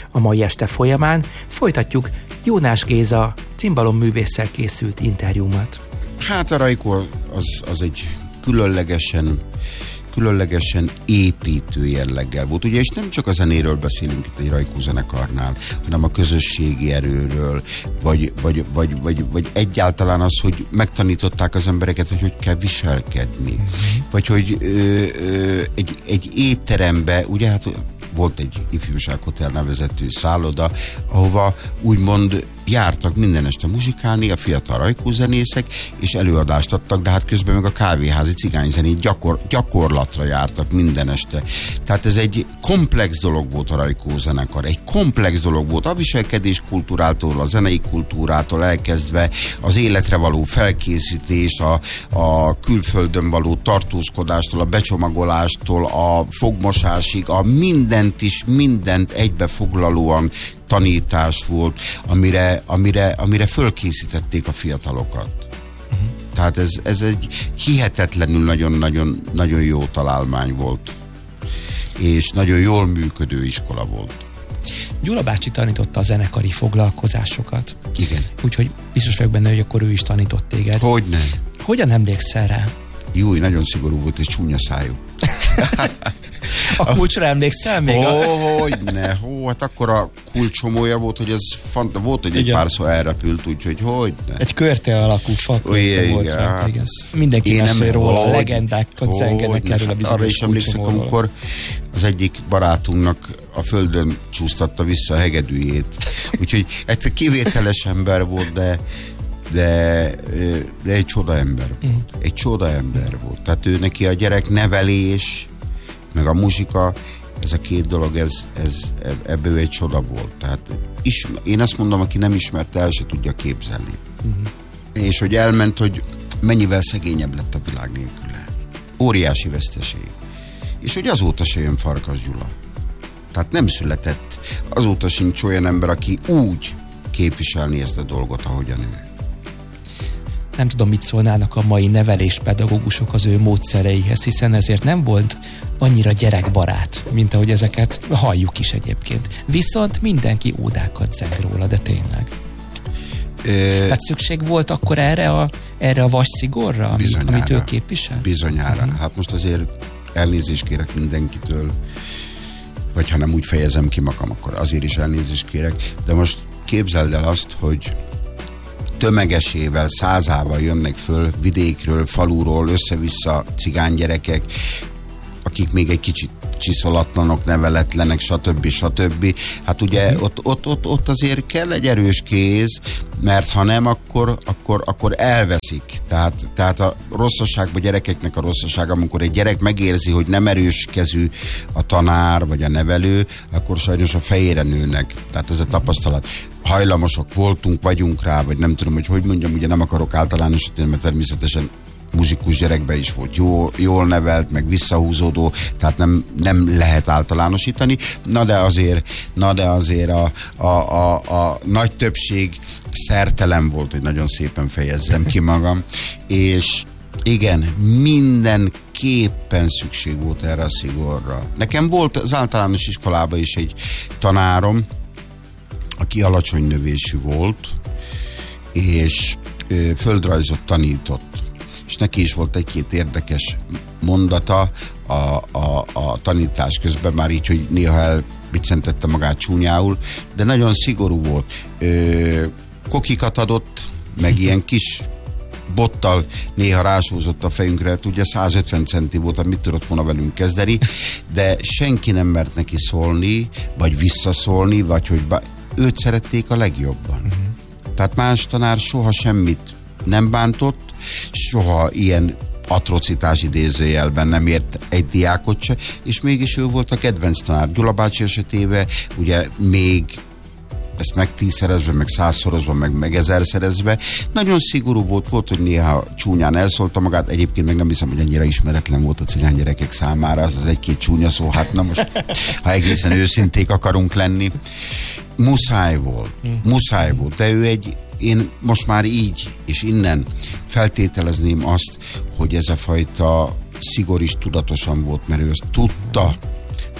A mai este folyamán folytatjuk Jónás Géza cimbalom-művésszel készült interjúmat. Hát a Rajkó az egy különlegesen építő jelleggel volt. Ugye, és nem csak a zenéről beszélünk itt egy Rajkó zenekarnál, hanem a közösségi erőről, vagy egyáltalán az, hogy megtanították az embereket, hogy kell viselkedni. Vagy hogy egy étterembe, ugye hát volt egy ifjúsághotel nevezetű szálloda, ahova úgymond jártak minden este muzsikálni a fiatal Rajkó zenészek, és előadást adtak, de hát közben meg a kávéházi cigányzenét gyakorlatra jártak minden este. Tehát ez egy komplex dolog volt a Rajkó zenekar. Egy komplex dolog volt a viselkedés kultúrától, a zenei kultúrától elkezdve az életre való felkészítés, a külföldön való tartózkodástól, a becsomagolástól, a fogmosásig, a mindent egybefoglalóan tanítás volt, amire fölkészítették a fiatalokat. Tehát ez egy hihetetlenül nagyon jó találmány volt. És nagyon jól működő iskola volt. Gyula bácsi tanította a zenekari foglalkozásokat. Igen. Úgyhogy biztos vagyok benne, hogy akkor ő is tanított téged. Hogyne. Hogyan emlékszel rá? Jó, nagyon szigorú volt és csúnya szájú. A kulcsra emlékszel még? Hogyne. Hát akkor a kulcsomója volt, hogy ez volt, hogy egy párszor elrepült, úgyhogy hogyne. Egy körte alakú fakörte volt. Hát igen. Mindenki mesél róla, a legendákat zengenek erről a bizonyos arra is emlékszek, amikor az egyik barátunknak a földön csúsztatta vissza a hegedűjét. Úgyhogy egy kivételes ember volt, de egy csoda ember volt. Egy csoda ember volt. Tehát ő neki a gyereknevelés, meg a muzsika, ez a két dolog, ebből egy csoda volt. Tehát én azt mondom, aki nem ismerte, el se tudja képzelni. És hogy elment, hogy mennyivel szegényebb lett a világ nélküle. Óriási veszteség. És hogy azóta se jön Farkas Gyula. Tehát nem született. Azóta sincs olyan ember, aki úgy képviselni ezt a dolgot, ahogyan ő. Nem tudom, mit szólnának a mai neveléspedagógusok az ő módszereihez, hiszen ezért nem volt annyira gyerekbarát, mint ahogy ezeket halljuk is egyébként. Viszont mindenki ódákat zeng róla, de tényleg. Tehát szükség volt akkor erre a vasszigorra, amit ő képvisel? Bizonyára. Hát most azért elnézést kérek mindenkitől, vagy ha nem úgy fejezem ki magam, akkor azért is elnézést kérek, de most képzeld el azt, hogy tömegesével, százával jönnek föl vidékről, faluról, össze-vissza cigánygyerekek, akik még egy kicsit csiszolatlanok, neveletlenek, stb. Hát ugye ott azért kell egy erős kéz, mert ha nem, akkor elveszik. Tehát a rosszaságban, gyerekeknek a rosszaság, amikor egy gyerek megérzi, hogy nem erős kezű a tanár vagy a nevelő, akkor sajnos a fejére nőnek. Tehát ez a tapasztalat. Hajlamosok voltunk, vagyunk rá, vagy nem tudom, hogy mondjam, ugye nem akarok általánosítani, mert természetesen muzsikus gyerekben is volt jól nevelt, meg visszahúzódó, tehát nem lehet általánosítani. Na de azért a nagy többség szertelen volt, hogy nagyon szépen fejezzem ki magam, és igen, mindenképpen szükség volt erre a szigorra. Nekem volt az általános iskolában is egy tanárom, aki alacsony növésű volt, és földrajzot tanított. És neki is volt egy-két érdekes mondata a tanítás közben, már így, hogy néha elbiccentette magát csúnyául, de nagyon szigorú volt. Kokikat adott, meg ilyen kis bottal néha rásózott a fejünkre, ugye 150 centi volt, mit tudott volna velünk kezdeni, de senki nem mert neki szólni, vagy visszaszólni, vagy hogy őt szerették a legjobban. Tehát más tanár soha semmit nem bántott, soha ilyen atrocitás idézőjelben nem ért egy diákot se, és mégis ő volt a kedvenc tanár. Gyula bácsi esetében ugye még ezt meg 10-szerezve, meg 100-szorozva, meg 1000-szerezve. Nagyon szigorú volt, hogy néha csúnyán elszólta magát, egyébként meg nem hiszem, hogy annyira ismeretlen volt a cigánygyerekek számára, az egy-két csúnya szó, hát na most, ha egészen őszinték akarunk lenni. Muszáj volt, de ő én most már így és innen feltételezném azt, hogy ez a fajta szigor is tudatosan volt, mert ő azt tudta,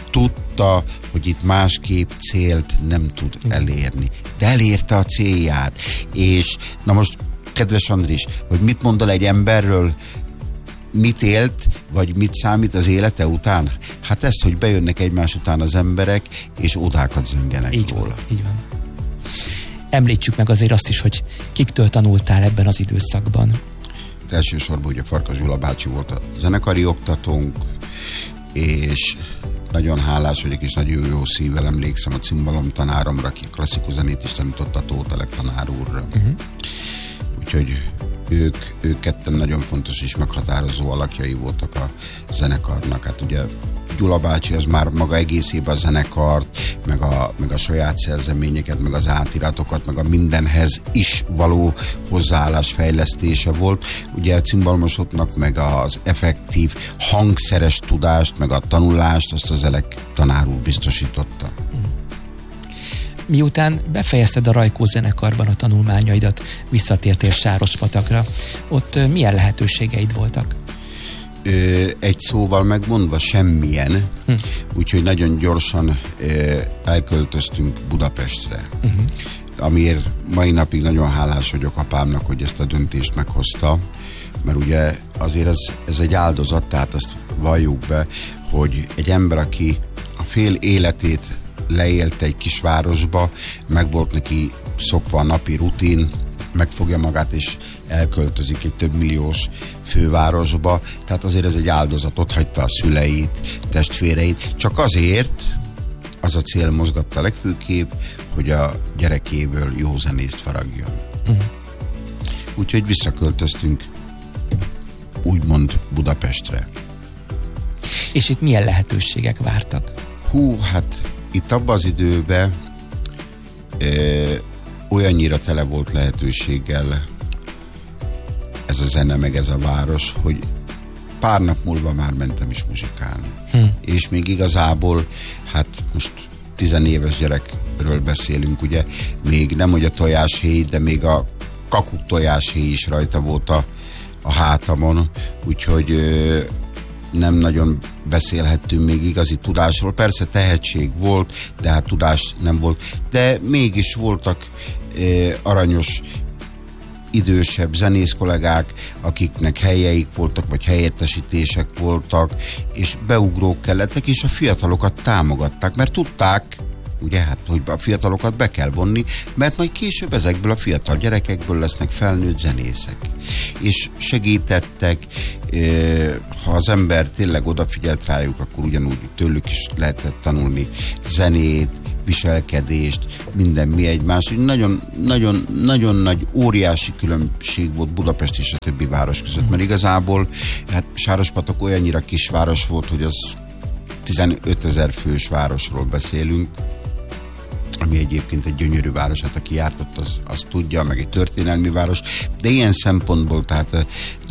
tudta, hogy itt másképp célt nem tud elérni. De elérte a célját. És na most, kedves Andris, hogy mit mondol egy emberről, mit élt, vagy mit számít az élete után? Hát ezt, hogy bejönnek egymás után az emberek, és odákat zöngenek róla. Így van. Említsük meg azért azt is, hogy kiktől tanultál ebben az időszakban. Elsősorban ugye Farkas Gyula bácsi volt a zenekari oktatónk, és nagyon hálás vagyok, és nagyon jó szívvel emlékszem a cimbalom tanáromra, aki klasszikus zenét is tanított, a Tóth Elek tanár úrra. Úgyhogy ők ketten nagyon fontos és meghatározó alakjai voltak a zenekarnak. Hát ugye Gyula bácsi az már maga egészében a zenekart, meg a saját szerzeményeket, meg az átiratokat, meg a mindenhez is való hozzáállás fejlesztése volt. Ugye a cimbalmosoknak meg az effektív hangszeres tudást, meg a tanulást, azt az Elek tanár úr biztosította. Miután befejezted a Rajkó zenekarban a tanulmányaidat, visszatértél Sárospatagra, ott milyen lehetőségeid voltak? Egy szóval megmondva semmilyen, úgyhogy nagyon gyorsan elköltöztünk Budapestre. Amiért mai napig nagyon hálás vagyok apámnak, hogy ezt a döntést meghozta, mert ugye azért ez egy áldozat, tehát azt valljuk be, hogy egy ember, aki a fél életét leélte egy kisvárosba, meg volt neki szokva a napi rutin, megfogja magát és elköltözik egy több milliós fővárosba, tehát azért ez egy áldozat, ott hagyta a szüleit, testvéreit, csak azért az a cél mozgatta legfőképp, hogy a gyerekéből jó zenészt faragjon. Úgyhogy visszaköltöztünk úgymond Budapestre. És itt milyen lehetőségek vártak? Hát itt abban az időben olyannyira tele volt lehetőséggel ez a zene, meg ez a város, hogy pár nap múlva már mentem is muzsikálni. És még igazából, hát most 10 éves gyerekről beszélünk, ugye, még nem, hogy a tojáshéj, de még a kakuk tojáshéj is rajta volt a hátamon, úgyhogy nem nagyon beszélhettünk még igazi tudásról. Persze tehetség volt, de hát tudás nem volt. De mégis voltak aranyos, idősebb zenész kollégák, akiknek helyeik voltak, vagy helyettesítések voltak, és beugrók kellettek, és a fiatalokat támogatták, mert tudták, ugye, hát, hogy a fiatalokat be kell vonni, mert majd később ezekből a fiatal gyerekekből lesznek felnőtt zenészek. És segítettek, ha az ember tényleg odafigyelt rájuk, akkor ugyanúgy tőlük is lehetett tanulni zenét, viselkedést, mi egymást. Nagyon nagy, óriási különbség volt Budapest és a többi város között, mert igazából hát Sárospatak olyannyira kisváros volt, hogy az 15 000 fős városról beszélünk, ami egyébként egy gyönyörű város, hát aki járt ott, az tudja, meg egy történelmi város, de ilyen szempontból, tehát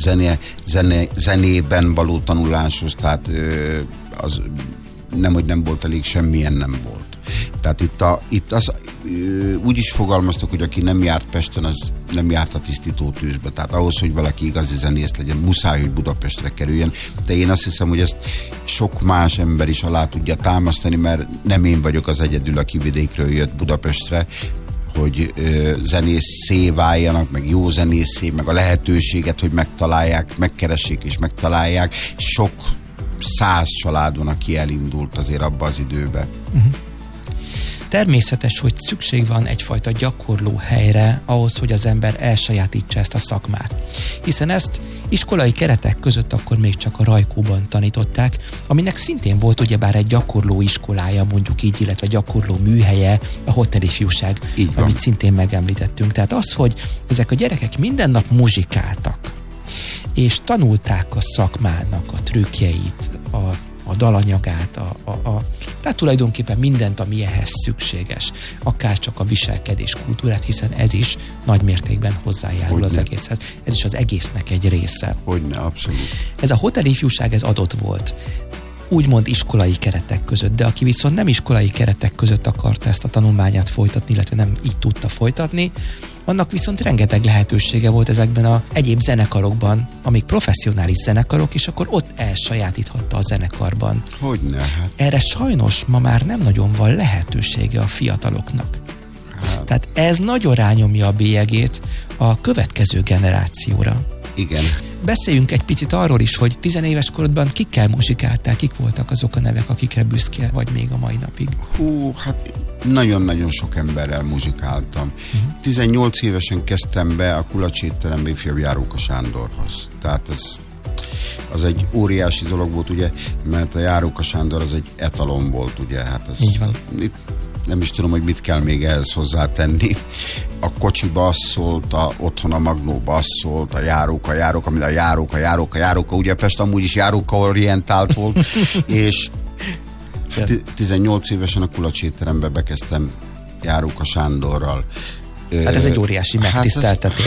zenében való tanuláshoz, tehát az nem, hogy nem volt elég, semmilyen nem volt. Tehát itt úgy is fogalmaztak, hogy aki nem járt Pesten, az nem járt a tisztítótűzbe. Tehát ahhoz, hogy valaki igazi zenész legyen, muszáj, hogy Budapestre kerüljen. De én azt hiszem, hogy ezt sok más ember is alá tudja támasztani, mert nem én vagyok az egyedül, aki vidékről jött Budapestre, hogy zenészé váljanak, meg jó zenészé, meg a lehetőséget, hogy megtalálják, megkeressék és megtalálják. Sok 100 családon, aki elindult azért abba az időbe. Természetes, hogy szükség van egyfajta gyakorló helyre ahhoz, hogy az ember elsajátítsa ezt a szakmát. Hiszen ezt iskolai keretek között akkor még csak a Rajkóban tanították, aminek szintén volt ugyebár egy gyakorló iskolája, mondjuk így, illetve gyakorló műhelye, a Hotelifjúság, amit szintén megemlítettünk. Tehát az, hogy ezek a gyerekek minden nap muzsikáltak, és tanulták a szakmának a trükkjeit, a dalanyagát, tehát tulajdonképpen mindent, ami ehhez szükséges. Akár csak a viselkedés kultúrát, hiszen ez is nagy mértékben hozzájárul az egészhez. Ez is az egésznek egy része. Hogyne, abszolút. Ez a hotelifjúság, ez adott volt. Úgymond iskolai keretek között, de aki viszont nem iskolai keretek között akarta ezt a tanulmányát folytatni, illetve nem így tudta folytatni, Annak viszont rengeteg lehetősége volt ezekben a egyéb zenekarokban, amik professzionális zenekarok, és akkor ott elsajátíthatta a zenekarban. Hogyne, hát. Erre sajnos ma már nem nagyon van lehetősége a fiataloknak. Hát. Tehát ez nagyon rányomja a bélyegét a következő generációra. Igen. Beszéljünk egy picit arról is, hogy 10 éves korodban kikkel muzsikáltál, kik voltak azok a nevek, akikre büszke vagy még a mai napig? Hát nagyon-nagyon sok emberrel muzsikáltam. 18 évesen kezdtem be a Kulacs étterembe ifjabb Járóka Sándorhoz. Tehát az egy óriási dolog volt, ugye, mert a Járóka Sándor az egy etalon volt, ugye. Hát az, így van. Itt nem is tudom, hogy mit kell még ehhez hozzátenni. A kocsiba az szólt, otthon a Magnóba az szólt, a Járóka, amire a Járóka, ugye Pest amúgy is Járóka orientált volt, és 18 évesen a Kulacs étterembe bekezdtem Járóka Sándorral. Hát ez egy óriási megtiszteltetés.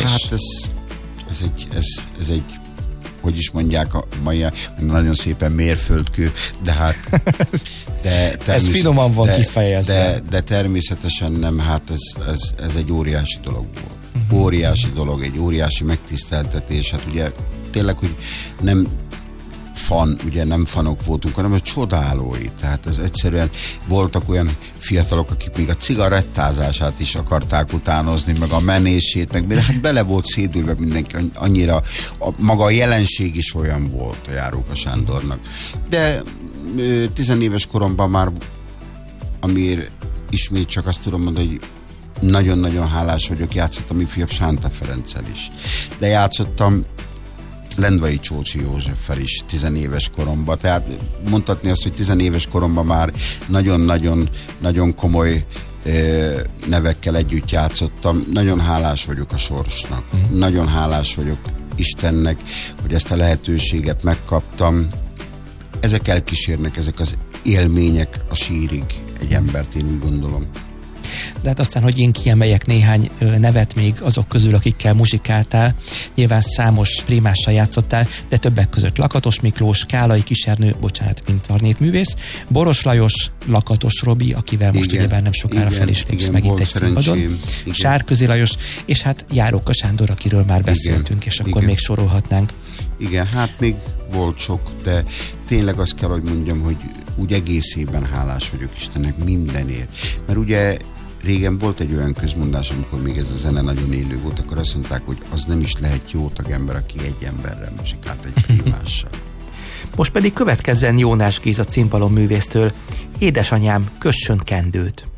Ez egy hogy is mondják a mai, nagyon szépen mérföldkő, de hát ez finoman van kifejezve. De természetesen nem, hát ez egy óriási dolog volt. Óriási dolog, egy óriási megtiszteltetés. Hát ugye tényleg, hogy nem nem fanok voltunk, hanem a csodálói. Tehát ez egyszerűen voltak olyan fiatalok, akik még a cigarettázását is akarták utánozni, meg a menését, meg hát bele volt szédülve mindenki, annyira maga a jelenség is olyan volt a Járóka Sándornak. De 10 éves koromban már, amiért ismét csak azt tudom mondani, hogy nagyon-nagyon hálás vagyok, játszottam ifjabb Sánta Ferenccel is. De játszottam Lendvai Csócsi Józseffel is 10 éves koromban. Tehát mondhatni azt, hogy 10 éves koromban már nagyon komoly nevekkel együtt játszottam. Nagyon hálás vagyok a sorsnak. Nagyon hálás vagyok Istennek, hogy ezt a lehetőséget megkaptam. Ezek elkísérnek, ezek az élmények a sírig egy embert, én úgy gondolom. De hát aztán, hogy én kiemeljek néhány nevet még azok közül, akikkel muzsikáltál, nyilván számos primással játszottál, de többek között Lakatos Miklós, Kálai Kisernő, mint karnétművész, Boros Lajos, Lakatos Robi, akivel most ugyebár nem sokára fel is lépsz megint egy színpadon, Sárközi Lajos, és hát Járóka Sándor, akiről már beszéltünk, és akkor még sorolhatnánk. Igen, hát még volt sok, de tényleg azt kell, hogy mondjam, hogy úgy egészében hálás vagyok Istennek mindenért. Mert ugye régen volt egy olyan közmondás, amikor még ez a zene nagyon élő volt, akkor azt mondták, hogy az nem is lehet jó tagember, aki egy emberrel muzsikált, egy primással. Most pedig következzen Jónás Géza cimbalom művésztől, Édesanyám, kössön kendőt.